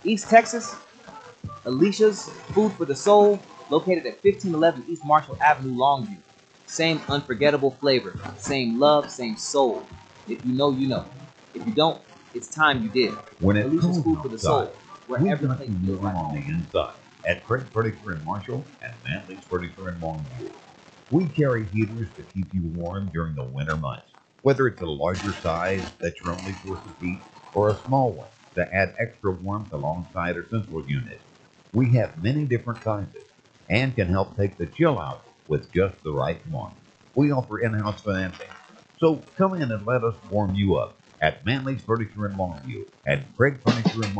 East Texas, Alicia's Food for the Soul, located at 1511 East Marshall Avenue, Longview. Same unforgettable flavor, same love, same soul. If you know, you know. If you don't, it's time you did. When it's Alicia's cold Food for the outside, Soul, where we've every got plate you feels warm like on the home. inside at Craig Furniture in Marshall and Mantley's Furniture in Longview. We carry heaters to keep you warm during the winter months, whether it's a larger size that's your only source of heat or a small one to add extra warmth alongside our central unit. We have many different sizes and can help take the chill out with just the right one. We offer in-house financing, so come in and let us warm you up at Mantley's Furniture in Longview and Craig Furniture in